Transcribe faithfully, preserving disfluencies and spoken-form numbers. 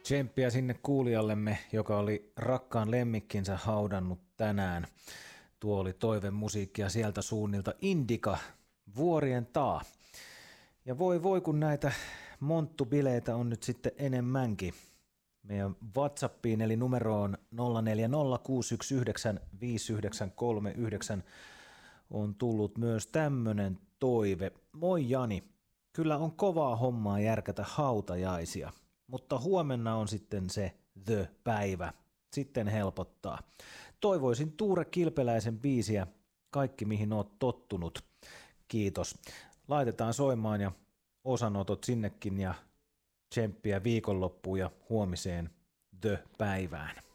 Tsemppiä sinne kuulijallemme, joka oli rakkaan lemmikkinsä haudannut tänään. Tuo oli toivemusiikkia sieltä suunnilta Indika, Vuorien taa. Ja voi voi kun näitä monttubileitä on nyt sitten enemmänkin. Meidän WhatsAppiin eli numeroon nolla neljä nolla kuusi yksi yhdeksän viisi yhdeksän kolme yhdeksän on tullut myös tämmönen toive. Moi Jani, kyllä on kovaa hommaa järkätä hautajaisia, mutta huomenna on sitten se The-päivä. Sitten helpottaa. Toivoisin Tuure Kilpeläisen biisiä Kaikki mihin oot tottunut. Kiitos. Laitetaan soimaan ja osanotot sinnekin ja tsemppiä viikonloppuun ja huomiseen The-päivään.